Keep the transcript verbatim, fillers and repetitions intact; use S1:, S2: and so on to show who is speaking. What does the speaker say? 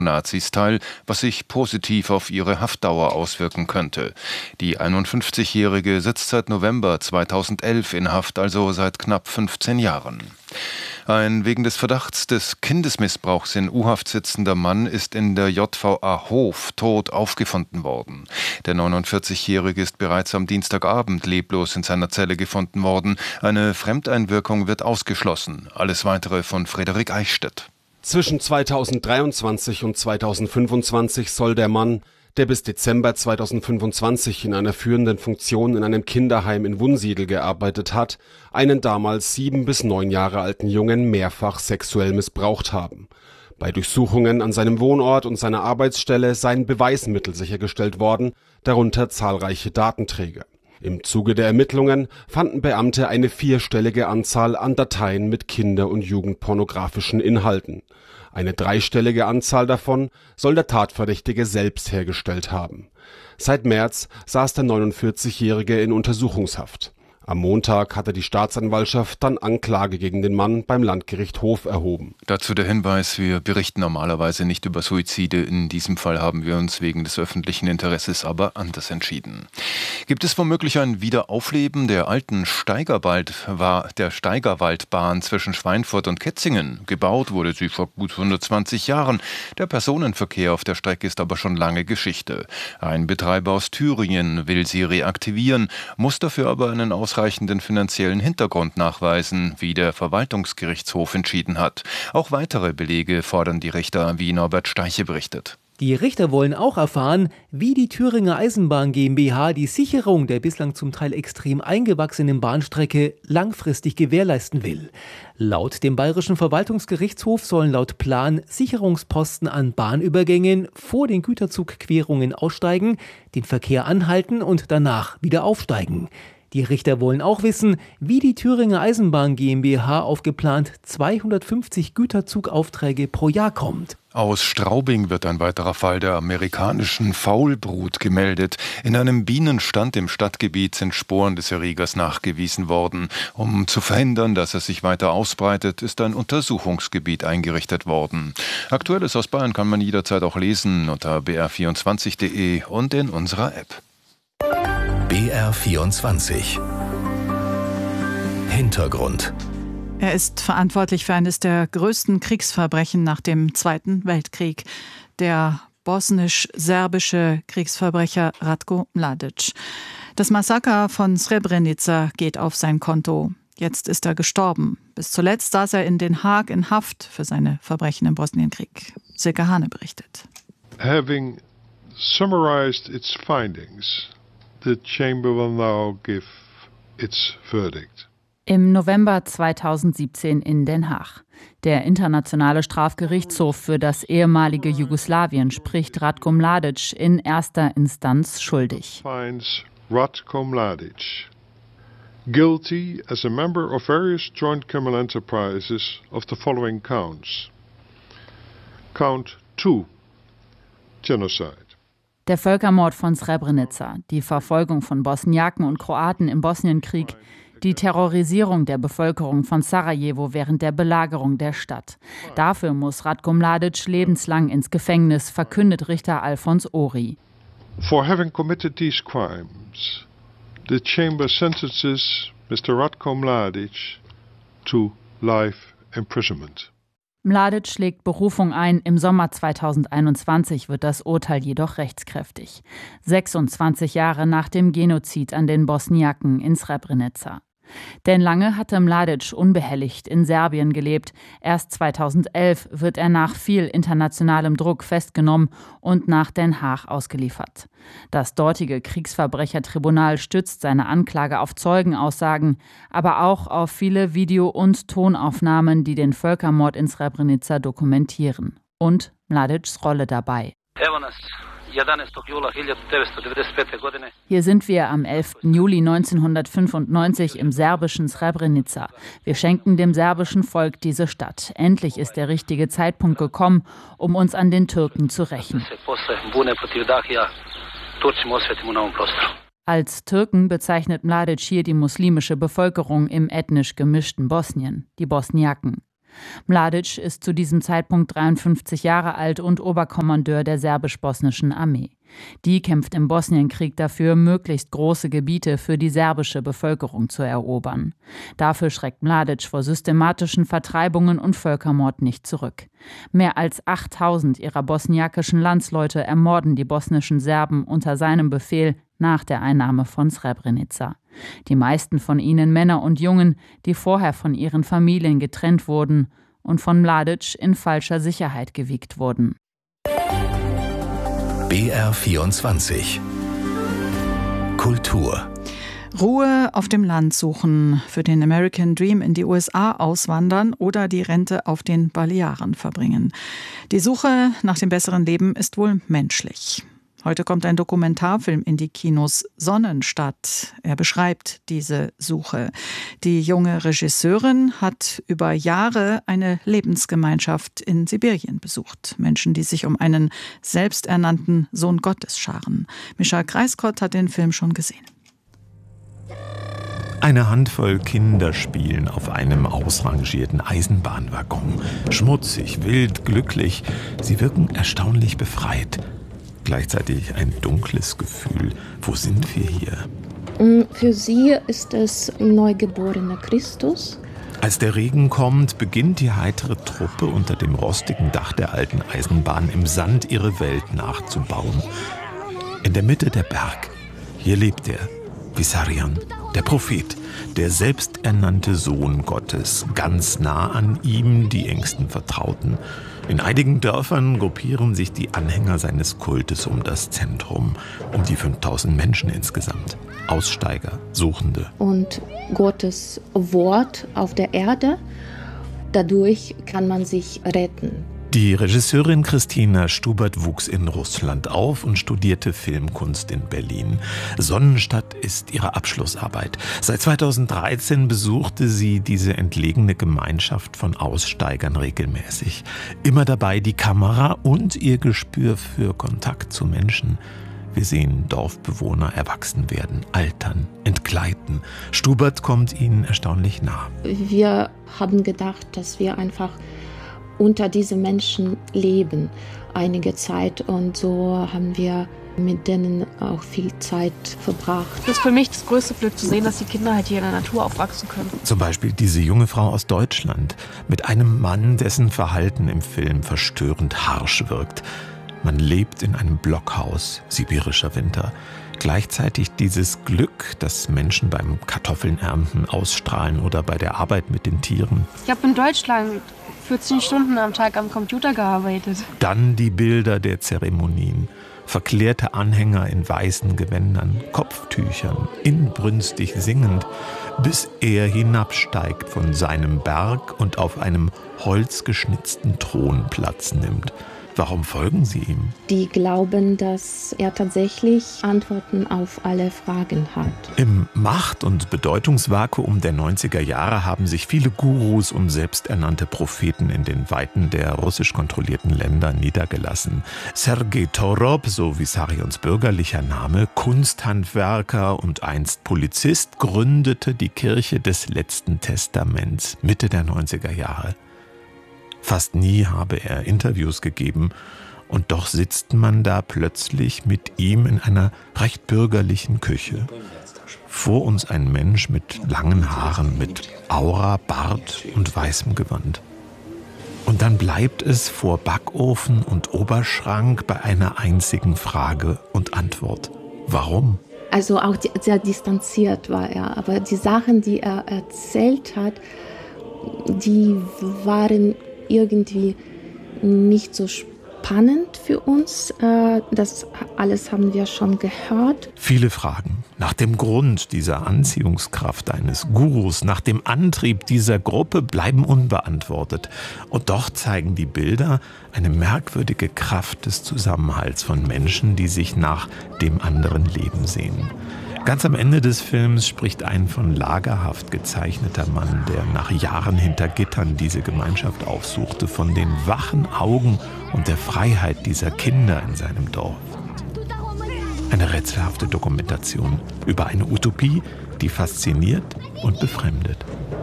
S1: Nazis teil, was sich positiv auf ihre Haftdauer auswirken könnte. Die einundfünfzigjährige sitzt seit November zweitausendelf in Haft, also seit knapp fünfzehn Jahren. Ein wegen des Verdachts des Kindesmissbrauchs in U-Haft sitzender Mann ist in der J V A Hof tot aufgefunden worden. Der neunundvierzigjährige ist bereits am Dienstagabend leblos in seiner Zelle gefunden worden. Eine Fremdeinwirkung wird ausgeschlossen. Alles Weitere von Frederik Eichstädt.
S2: Zwischen zweitausenddreiundzwanzig und zweitausendfünfundzwanzig soll der Mann, der bis Dezember zweitausendfünfundzwanzig in einer führenden Funktion in einem Kinderheim in Wunsiedel gearbeitet hat, einen damals sieben bis neun Jahre alten Jungen mehrfach sexuell missbraucht haben. Bei Durchsuchungen an seinem Wohnort und seiner Arbeitsstelle seien Beweismittel sichergestellt worden, darunter zahlreiche Datenträger. Im Zuge der Ermittlungen fanden Beamte eine vierstellige Anzahl an Dateien mit kinder- und jugendpornografischen Inhalten. Eine dreistellige Anzahl davon soll der Tatverdächtige selbst hergestellt haben. Seit März saß der neunundvierzigjährige in Untersuchungshaft. Am Montag hatte die Staatsanwaltschaft dann Anklage gegen den Mann beim Landgericht Hof erhoben.
S1: Dazu der Hinweis, wir berichten normalerweise nicht über Suizide. In diesem Fall haben wir uns wegen des öffentlichen Interesses aber anders entschieden. Gibt es womöglich ein Wiederaufleben der alten Steigerwald, der Steigerwaldbahn zwischen Schweinfurt und Ketzingen? Gebaut wurde sie vor gut hundertzwanzig Jahren. Der Personenverkehr auf der Strecke ist aber schon lange Geschichte. Ein Betreiber aus Thüringen will sie reaktivieren, muss dafür aber einen ausreichenden finanziellen Hintergrund nachweisen, wie der Verwaltungsgerichtshof entschieden hat. Auch weitere Belege fordern die Richter, wie Norbert Steiche berichtet.
S3: Die Richter wollen auch erfahren, wie die Thüringer Eisenbahn GmbH die Sicherung der bislang zum Teil extrem eingewachsenen Bahnstrecke langfristig gewährleisten will. Laut dem Bayerischen Verwaltungsgerichtshof sollen laut Plan Sicherungsposten an Bahnübergängen vor den Güterzugquerungen aussteigen, den Verkehr anhalten und danach wieder aufsteigen. Die Richter wollen auch wissen, wie die Thüringer Eisenbahn GmbH auf geplant zweihundertfünfzig Güterzugaufträge pro Jahr kommt.
S1: Aus Straubing wird ein weiterer Fall der amerikanischen Faulbrut gemeldet. In einem Bienenstand im Stadtgebiet sind Sporen des Erregers nachgewiesen worden. Um zu verhindern, dass er sich weiter ausbreitet, ist ein Untersuchungsgebiet eingerichtet worden. Aktuelles aus Bayern kann man jederzeit auch lesen unter b r vierundzwanzig punkt d e und in unserer App.
S4: B R vierundzwanzig. Hintergrund.
S5: Er ist verantwortlich für eines der größten Kriegsverbrechen nach dem Zweiten Weltkrieg. Der bosnisch-serbische Kriegsverbrecher Ratko Mladic. Das Massaker von Srebrenica geht auf sein Konto. Jetzt ist er gestorben. Bis zuletzt saß er in Den Haag in Haft für seine Verbrechen im Bosnienkrieg. Silke Hane berichtet.
S6: Having summarized its findings, the chamber will now give its verdict.
S7: Im November zweitausendsiebzehn in Den Haag. Der Internationale Strafgerichtshof für das ehemalige Jugoslawien spricht Ratko Mladic in erster Instanz schuldig.
S6: Finds Ratko Mladic guilty as a member of various joint criminal enterprises of the following counts. Count two, Genocide.
S7: Der Völkermord von Srebrenica, die Verfolgung von Bosniaken und Kroaten im Bosnienkrieg, die Terrorisierung der Bevölkerung von Sarajevo während der Belagerung der Stadt. Dafür muss Ratko Mladic lebenslang ins Gefängnis, verkündet Richter Alfons Ori.
S6: For having committed these crimes, the chamber sentences Mister Ratko Mladic to life imprisonment.
S7: Mladic legt Berufung ein. Im Sommer zweitausendeinundzwanzig wird das Urteil jedoch rechtskräftig. sechsundzwanzig Jahre nach dem Genozid an den Bosniaken in Srebrenica. Denn lange hatte Mladic unbehelligt in Serbien gelebt. Erst zweitausendelf wird er nach viel internationalem Druck festgenommen und nach Den Haag ausgeliefert. Das dortige Kriegsverbrechertribunal stützt seine Anklage auf Zeugenaussagen, aber auch auf viele Video- und Tonaufnahmen, die den Völkermord in Srebrenica dokumentieren. Und Mladics Rolle dabei. Hier sind wir am elften Juli neunzehnhundertfünfundneunzig im serbischen Srebrenica. Wir schenken dem serbischen Volk diese Stadt. Endlich ist der richtige Zeitpunkt gekommen, um uns an den Türken zu rächen. Als Türken bezeichnet Mladic hier die muslimische Bevölkerung im ethnisch gemischten Bosnien, die Bosniaken. Mladic ist zu diesem Zeitpunkt dreiundfünfzig Jahre alt und Oberkommandeur der serbisch-bosnischen Armee. Die kämpft im Bosnienkrieg dafür, möglichst große Gebiete für die serbische Bevölkerung zu erobern. Dafür schreckt Mladic vor systematischen Vertreibungen und Völkermord nicht zurück. Mehr als achttausend ihrer bosniakischen Landsleute ermorden die bosnischen Serben unter seinem Befehl nach der Einnahme von Srebrenica. Die meisten von ihnen Männer und Jungen, die vorher von ihren Familien getrennt wurden und von Mladic in falscher Sicherheit gewiegt wurden.
S4: B R vierundzwanzig Kultur.
S5: Ruhe auf dem Land suchen, für den American Dream in die U S A auswandern oder die Rente auf den Balearen verbringen. Die Suche nach dem besseren Leben ist wohl menschlich. Heute kommt ein Dokumentarfilm in die Kinos, Sonnenstadt. Er beschreibt diese Suche. Die junge Regisseurin hat über Jahre eine Lebensgemeinschaft in Sibirien besucht. Menschen, die sich um einen selbsternannten Sohn Gottes scharen. Mischa Kreiskott hat den Film schon gesehen.
S8: Eine Handvoll Kinder spielen auf einem ausrangierten Eisenbahnwaggon. Schmutzig, wild, glücklich. Sie wirken erstaunlich befreit. Gleichzeitig ein dunkles Gefühl. Wo sind wir hier?
S9: Für sie ist es neugeborener Christus.
S8: Als der Regen kommt, beginnt die heitere Truppe unter dem rostigen Dach der alten Eisenbahn im Sand ihre Welt nachzubauen. In der Mitte der Berg. Hier lebt er, Vissarion, der Prophet, der selbsternannte Sohn Gottes, ganz nah an ihm die engsten Vertrauten. In einigen Dörfern gruppieren sich die Anhänger seines Kultes um das Zentrum, um die fünftausend Menschen insgesamt. Aussteiger, Suchende.
S9: Und Gottes Wort auf der Erde, dadurch kann man sich retten.
S8: Die Regisseurin Christina Stubert wuchs in Russland auf und studierte Filmkunst in Berlin. Sonnenstadt ist ihre Abschlussarbeit. Seit zweitausenddreizehn besuchte sie diese entlegene Gemeinschaft von Aussteigern regelmäßig. Immer dabei die Kamera und ihr Gespür für Kontakt zu Menschen. Wir sehen Dorfbewohner erwachsen werden, altern, entgleiten. Stubert kommt ihnen erstaunlich nah.
S9: Wir haben gedacht, dass wir einfach unter diesen Menschen leben einige Zeit, und so haben wir mit denen auch viel Zeit verbracht.
S10: Das ist für mich das größte Glück, zu sehen, dass die Kinder halt hier in der Natur aufwachsen können.
S8: Zum Beispiel diese junge Frau aus Deutschland mit einem Mann, dessen Verhalten im Film verstörend harsch wirkt. Man lebt in einem Blockhaus, sibirischer Winter. Gleichzeitig dieses Glück, das Menschen beim Kartoffelnernten ausstrahlen oder bei der Arbeit mit den Tieren.
S10: Ich habe in Deutschland vierzehn Stunden am Tag am Computer gearbeitet.
S8: Dann die Bilder der Zeremonien. Verklärte Anhänger in weißen Gewändern, Kopftüchern, inbrünstig singend, bis er hinabsteigt von seinem Berg und auf einem holzgeschnitzten Thron Platz nimmt. Warum folgen sie ihm?
S9: Die glauben, dass er tatsächlich Antworten auf alle Fragen hat.
S8: Im Macht- und Bedeutungsvakuum der neunziger Jahre haben sich viele Gurus und selbsternannte Propheten in den Weiten der russisch kontrollierten Länder niedergelassen. Sergei Torob, so Vissarions bürgerlicher Name, Kunsthandwerker und einst Polizist, gründete die Kirche des Letzten Testaments Mitte der neunziger Jahre. Fast nie habe er Interviews gegeben, und doch sitzt man da plötzlich mit ihm in einer recht bürgerlichen Küche. Vor uns ein Mensch mit langen Haaren, mit Aura, Bart und weißem Gewand. Und dann bleibt es vor Backofen und Oberschrank bei einer einzigen Frage und Antwort. Warum?
S9: Also auch sehr distanziert war er, aber die Sachen, die er erzählt hat, die waren irgendwie nicht so spannend für uns. Das alles haben wir schon gehört.
S8: Viele Fragen nach dem Grund dieser Anziehungskraft eines Gurus, nach dem Antrieb dieser Gruppe bleiben unbeantwortet. Und doch zeigen die Bilder eine merkwürdige Kraft des Zusammenhalts von Menschen, die sich nach dem anderen Leben sehen. Ganz am Ende des Films spricht ein von lagerhaft gezeichneter Mann, der nach Jahren hinter Gittern diese Gemeinschaft aufsuchte, von den wachen Augen und der Freiheit dieser Kinder in seinem Dorf. Eine rätselhafte Dokumentation über eine Utopie, die fasziniert und befremdet.